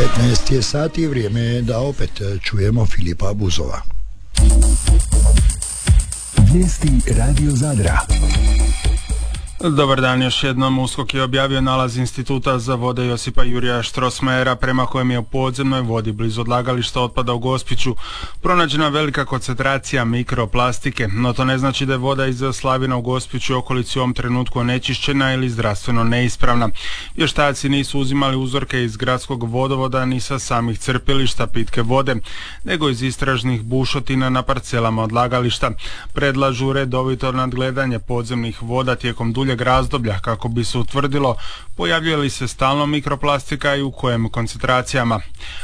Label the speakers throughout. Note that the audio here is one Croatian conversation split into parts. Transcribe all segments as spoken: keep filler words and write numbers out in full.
Speaker 1: petnaest je sati, vrijeme je da opet čujemo Filipa Buzova.
Speaker 2: Vijesti Radio Zadra.
Speaker 3: Dobar dan, još jednom. U S K O K je objavio nalaz Instituta za vode Josipa Jurija Strossmayera prema kojem je u podzemnoj vodi blizu odlagališta otpada u Gospiću pronađena velika koncentracija mikroplastike, no to ne znači da je voda iz slavina u Gospiću i okolici u ovom trenutku onečišćena ili zdravstveno neispravna. Vještaci nisu uzimali uzorke iz gradskog vodovoda ni sa samih crpilišta pitke vode, nego iz istražnih bušotina na parcelama odlagališta. Predlažu redovito nadgledanje podzemnih voda tijekom dulje razdoblja kako bi se utvrdilo pojavljuje li se stalno mikroplastika i u kojem koncentracijama.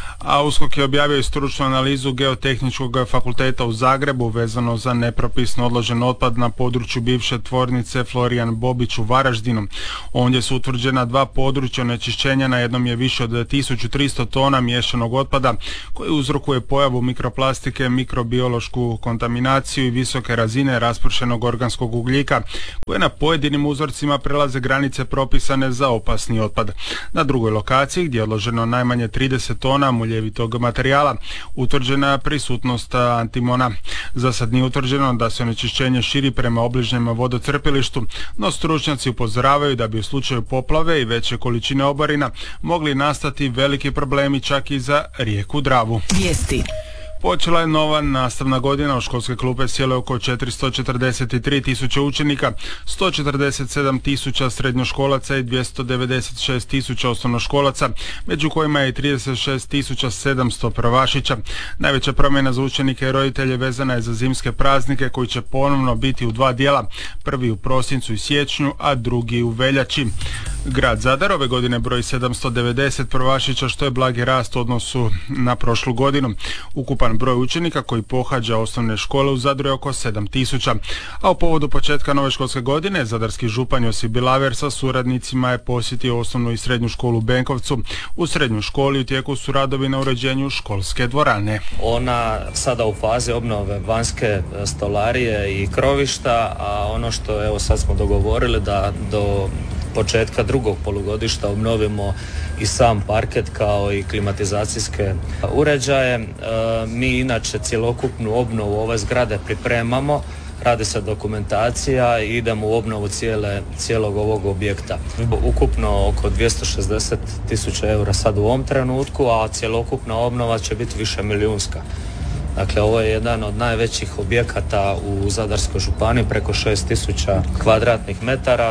Speaker 3: A U S K O K je objavio i stručnu analizu Geotehničkog fakulteta u Zagrebu vezano za nepropisno odložen otpad na području bivše tvornice Florijan Bobić u Varaždinu. Ondje su utvrđena dva područja onečišćenja, na jednom je više od tisuću tristo tona miješanog otpada koji uzrokuje pojavu mikroplastike, mikrobiološku kontaminaciju i visoke razine raspršenog organskog ugljika koje na pojedinim uzorcima prelaze granice propisane za opasni otpad. Na drugoj lokaciji, gdje je odloženo najmanje trideset tona muljevitog materijala, utvrđena je prisutnost antimona. Za sad nije utvrđeno da se onečišćenje širi prema obližnjem vodocrpilištu, no stručnjaci upozoravaju da bi u slučaju poplave i veće količine oborina mogli nastati veliki problemi čak i za rijeku Dravu.
Speaker 4: Vijesti.
Speaker 3: Počela je nova nastavna godina, u školske klupe sjelo je oko četiristo četrdeset tri tisuće učenika, sto četrdeset sedam tisuća srednjoškolaca i dvjesto devedeset šest tisuća osnovnoškolaca, među kojima je i trideset šest tisuća sedamsto prvašića. Najveća promjena za učenike i roditelje vezana je za zimske praznike koji će ponovno biti u dva dijela, prvi u prosincu i siječnju, a drugi u veljači. Grad Zadar ove godine broji sedamsto devedeset prvašića, što je blagi rast u odnosu na prošlu godinu. Ukupan broj učenika koji pohađa osnovne škole u Zadru je oko sedam tisuća. A u povodu početka nove školske godine zadarski župan Josip Bilaver sa suradnicima je posjetio osnovnu i srednju školu u Benkovcu. U srednjoj školi u tijeku su radovi na uređenju školske dvorane.
Speaker 5: Ona sada u fazi obnove vanjske stolarije i krovišta, a ono što evo sad smo dogovorili da do početka drugog polugodišta obnovimo i sam parket kao i klimatizacijske uređaje. E, mi inače cjelokupnu obnovu ove zgrade pripremamo, radi se dokumentacija i idemo u obnovu cijele, cijelog ovog objekta. Ukupno oko dvjesto šezdeset tisuća eura sad u ovom trenutku, a cjelokupna obnova će biti više milijunska. Dakle, ovo je jedan od najvećih objekata u Zadarskoj županiji, preko šest tisuća kvadratnih metara.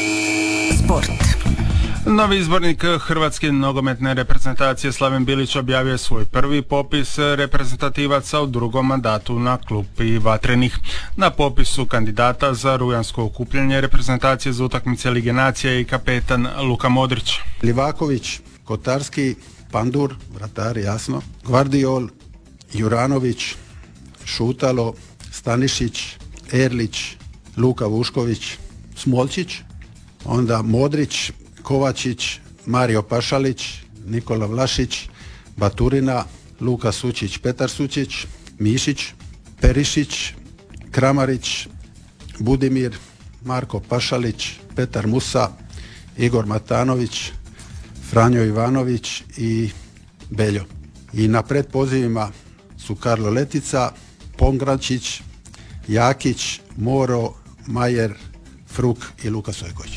Speaker 4: Sport.
Speaker 3: Novi izbornik Hrvatske nogometne reprezentacije Slaven Bilić objavio svoj prvi popis reprezentativaca u drugom mandatu na klupi Vatrenih. Na popisu kandidata za rujansko okupljanje reprezentacije za utakmice Lige nacija i kapetan Luka Modrić.
Speaker 6: Livaković, Kotarski, Pandur, vratar jasno, Gvardiol, Juranović, Šutalo, Stanišić, Erlić, Luka Vušković, Smolčić, onda Modrić, Kovačić, Mario Pašalić, Nikola Vlašić, Baturina, Luka Sučić, Petar Sučić, Mišić, Perišić, Kramarić, Budimir, Marko Pašalić, Petar Musa, Igor Matanović, Franjo Ivanović i Beljo. I na predpozivima su Karlo Letica, Pongračić, Jakić, Moro, Majer, Fruk i Luka Sojković.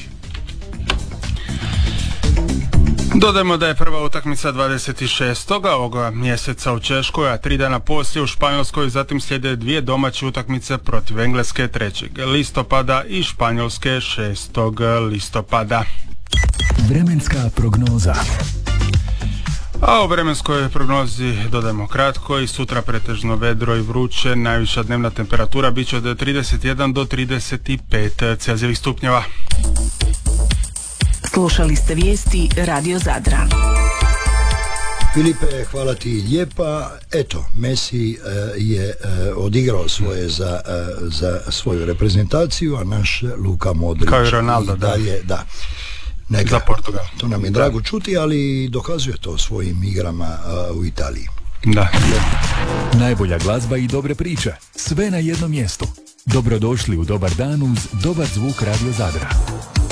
Speaker 3: Dodajmo da je prva utakmica dvadeset šestog ovoga mjeseca u Češkoj, a tri dana poslije u Španjolskoj, zatim slijede dvije domaće utakmice protiv Engleske trećeg listopada i Španjolske šestog listopada.
Speaker 2: Vremenska prognoza.
Speaker 3: A o vremenskoj prognozi dodajemo kratko i sutra pretežno vedro i vruće, najviša dnevna temperatura bit će od trideset jedan do trideset pet Celzijevih stupnjeva.
Speaker 4: Slušali ste vijesti Radio Zadra.
Speaker 1: Filipe, hvala ti lijepa. Eto, Messi uh, je uh, odigrao svoje za, uh, za svoju reprezentaciju, a naš Luka Modrić
Speaker 3: kao i Ronaldo, da.
Speaker 1: Dalje, da. Neka,
Speaker 3: za Portugal.
Speaker 1: To nam je da. drago čuti, ali dokazuje to svojim igrama uh, u Italiji.
Speaker 3: Da.
Speaker 2: Najbolja glazba i dobre priče, sve na jednom mjestu. Dobrodošli u Dobar dan uz dobar zvuk Radio Zadra.